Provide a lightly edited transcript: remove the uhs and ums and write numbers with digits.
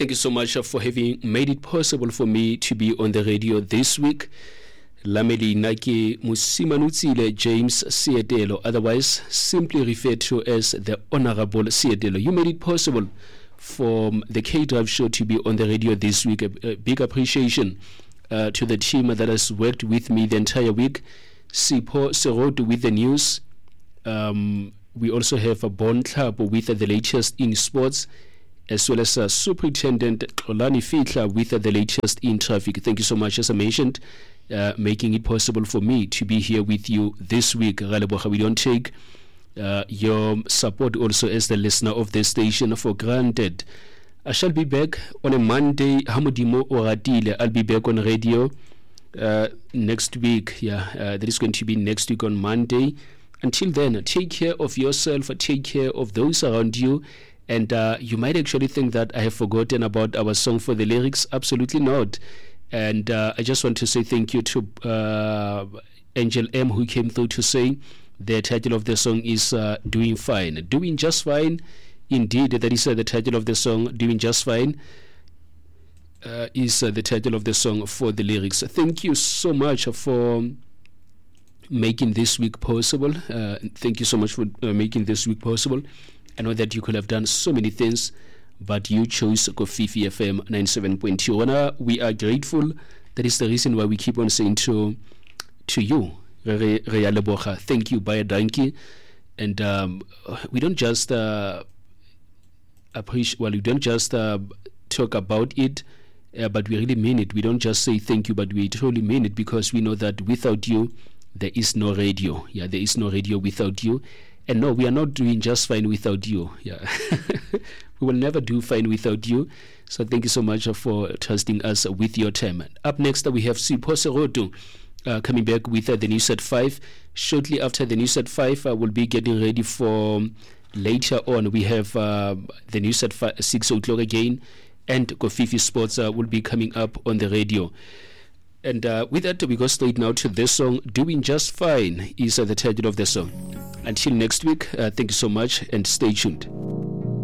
Thank you so much for having made it possible for me to be on the radio this week. Lameli Naki Musimanutsile James Sietelo, otherwise simply referred to as the Honorable Sietelo. You made it possible for the K-Drive show to be on the radio this week. A big appreciation to the team that has worked with me the entire week. Sipho Serodu with the news. We also have a Bon Club with the latest in sports, as well as Superintendent Xolani Fitla with the latest in traffic. Thank you so much, as I mentioned, making it possible for me to be here with you this week. We don't take your support also as the listener of the station for granted. I shall be back on a Monday. Hamudimo Oratile. I'll be back on radio next week. That is going to be next week on Monday. Until then, take care of yourself, take care of those around you. And you might actually think that I have forgotten about our song for the lyrics. Absolutely not. And I just want to say thank you to Angel M, who came through to say the title of the song is Doing Fine. Doing Just Fine. Indeed, that is the title of the song. Doing Just Fine is the title of the song for the lyrics. Thank you so much for making this week possible. Thank you so much for making this week possible. I know that you could have done so many things, but you chose Kofifi FM 97.2. We are grateful. That is the reason why we keep on saying to you, thank you, Baya Danki. And we don't just appreciate, well, we don't just talk about it, but we really mean it. We don't just say thank you, but we truly mean it, because we know that without you, there is no radio. Yeah, there is no radio without you. And no, we are not doing just fine without you. Yeah, we will never do fine without you. So thank you so much for trusting us with your time. Up next, we have Sipho Serodu coming back with the news at 5. Shortly after the news at 5, we'll be getting ready for later on. We have the news at 6 o'clock again, and Kofifi Sports will be coming up on the radio. And with that, we go straight now to this song. Doing Just Fine is the title of the song. Until next week, thank you so much and stay tuned.